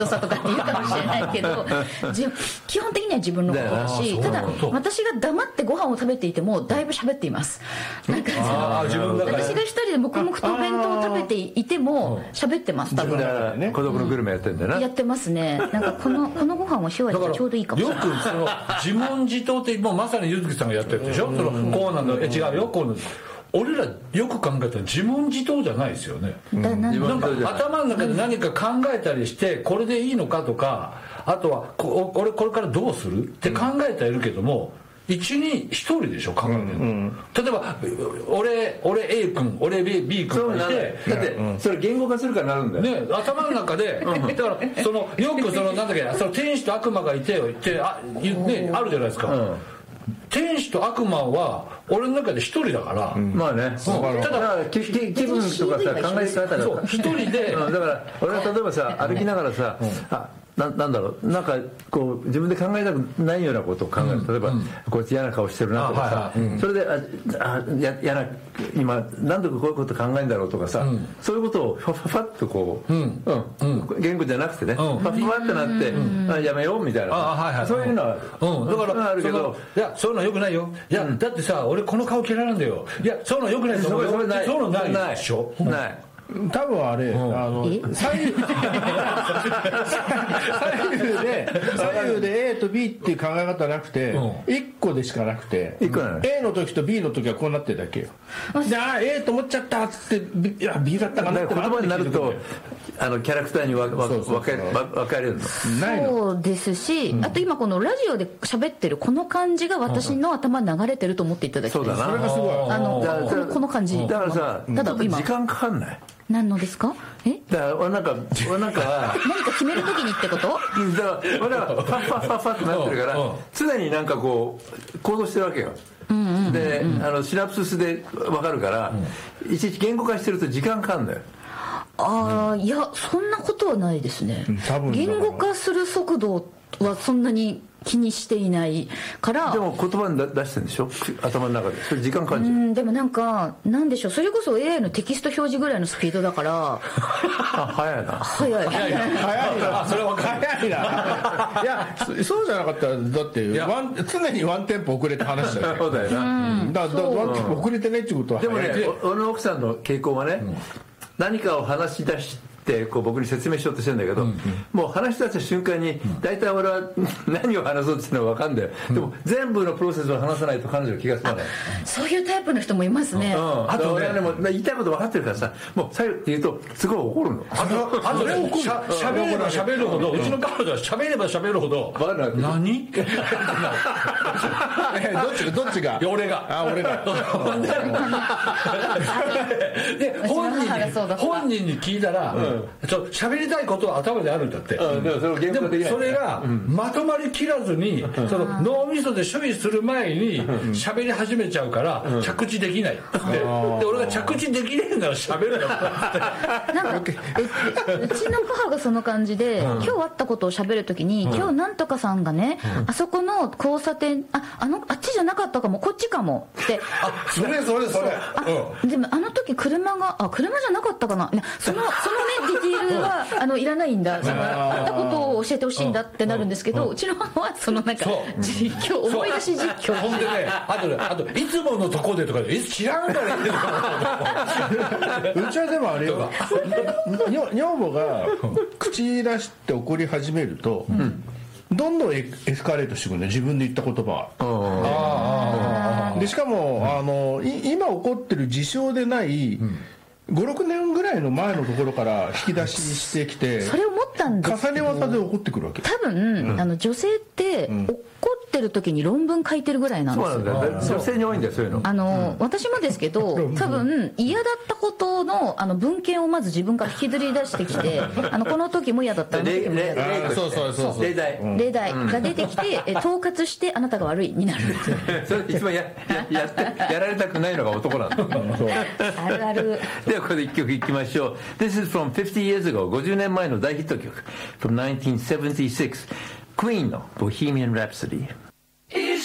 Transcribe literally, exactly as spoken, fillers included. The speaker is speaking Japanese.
さとかって言うかもしれないけど基本的には自分のことだし、ただ私が黙ってご飯を食べていてもだいぶ喋っています。なんか私が一人で黙々とお弁当を食べていても喋ってます。多分孤独のグルメやってんだよな。 やってますね。なんかこのこのご飯は塩味がちょうどいいかもしれない。 よくその自問自答ってもうまさに柚月さんがやってるでしょ。そのこうなんだ、え違うよこうなんだ。俺らよく考えたら自問自答じゃないですよね。 うん、 なんか頭の中で何か考えたりしてこれでいいのかとか、あとはこ俺これからどうするって考えてはいるけども、一人一人でしょ考えてる、うんうん、例えば俺俺 A 君俺 B, B 君がいて、 だってそれ言語化するからなるんだよ、 ね、頭の中でだからそのよくそのなんだっけその天使と悪魔がいてってあ、ね、あるじゃないですか、うん、天使と悪魔は俺の中で一人だから、うん、 まあね、うん、ただ気分とかさ考え方がそう一人で、 うん、だから俺は例えばさ歩きながらさ、うん、あな, なんだろうなんかこう自分で考えたくないようなことを考える、うん、例えば、うん、こいつ嫌な顔してるなとかさ、はいはい、それでああや嫌な今何でこういうこと考えるんだろうとかさ、うん、そういうことをファファファッとこう、うんうん、言語じゃなくてね、うん、ファファファってなって、うん、あやめようみたいな、はいはい、そういうのは、うん、だからあるけどいやそういうのはよくないよいや、うん、だってさ俺この顔嫌いなんだよいやそういうのはよくないと思うよそういうのないでしょない多分あれ、うん、あの左右左右で左右で A と B っていう考え方なくて、うん、いっこでしかなくて、うん、A の時と B の時はこうなってるだけよ。じゃあ A と思っちゃったっつって B, いや B だったかなって言葉になるとあのキャラクターに分かれるのそうですし、うん、あと今このラジオで喋ってるこの感じが私の頭に流れてると思っていただきたい。 そうだな、 それがすごいあのこのこの感じだからさ、ただ今時間かかんない何のですか？え？ だから俺なんか俺なんか何か決める時にってこと？だから俺はファッファッファッファッってなってるから常になんかこう行動してるわけよ。うんうんうんうん、であのシナプスで分かるから、うん、いちいち言語化してると時間かかるんだよ。 ああ、いやそんなことはないですね。言語化する速度はそんなに気にしていないから。 でも言葉に出してるんでしょ頭の中で。それ時間かかるじゃん。 うんでもなんかなんでしょうそれこそ エーアイ のテキスト表示ぐらいのスピードだからあ早いな早い早い早いなそれは早いないやそうじゃなかったらだってワン常にワンテンポ遅れて話したよそうだよな、 うん、だからワンテンポ遅れてねってことはでもね俺の奥さんの傾向はね、うん、何かを話し出してってこう僕に説明しようとしてるんだけど、うんうん、もう話し出した瞬間に大体俺は何を話そうっていうのは分かるんだよ、うん、でも全部のプロセスを話さないと彼女は気が済まない。 そういうタイプの人もいますね、うん、 あと俺はねもう言いたいこと分かってるからさもう最後って言うとすごい怒るの。 あとあとねしゃ喋れば喋るほど、うん、うちの彼女は喋れば喋るほど分かんない何えどっちがどっちが俺があ俺がで本人に本人に聞いたら、うんちょ喋りたいことは頭であるんだって、うん、でもそれでもそれがまとまりきらずに、うん、その脳みそで処理する前に喋り始めちゃうから、うん、着地できないって、うん、で俺が着地できねえなら喋るよってなんかうちの母がその感じで、うん、今日あったことを喋るときに、うん、今日なんとかさんがね、うん、あそこの交差点 あ, あ, のあっちじゃなかったかもこっちかもってあそれそれそれあ、うん、でもあの時車があ車じゃなかったかなそのそのねディティールはあのいらないんだそのあったことを教えてほしいんだってなるんですけど、うちの母はそのなんか実況思い出し実況ほんでねあとねあといつものとこでとかいつ知らんから言ってるうちはでもあれよ女房が口出して怒り始めると、うん、どんどんエスカレートしてくるんだよ自分で言った言葉は。でしかもあの今起こってる事象でない、うんごろくねんぐらいの前のところから引き出ししてきてそれ思ったんですけど重ね技で起こってくるわけ多分、うん、あの女性って怒ってる時に論文書いてるぐらいなんですよ。 そうなんだよ女性に多いんだよそういうのあの、うん、私もですけど多分嫌だったことの、あの文献をまず自分から引きずり出してきてあのこの時も嫌だったあの時も嫌だったそうそうそうそう例題例題が出てきて、うん、統括してあなたが悪いになるそれ一番 や, や, や, ってやられたくないのが男なんだあるあるではここで一曲いきましょう。 This is from fifty years ago ごじゅうねんまえの大ヒット曲 from nineteen seventy-six Queen の Bohemian Rhapsody